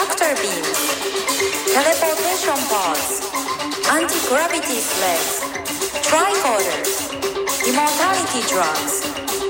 tractor beams, teleportation pods, anti-gravity sleds, tricorders, immortality drugs,